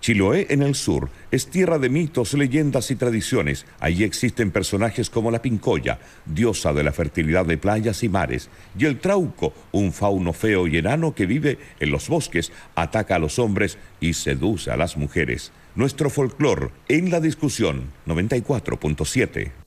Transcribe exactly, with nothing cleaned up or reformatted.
Chiloé, en el sur, es tierra de mitos, leyendas y tradiciones. Allí existen personajes como la Pincoya, diosa de la fertilidad de playas y mares, y el Trauco, un fauno feo y enano que vive en los bosques, ataca a los hombres y seduce a las mujeres. Nuestro folclor en la discusión noventa y cuatro punto siete.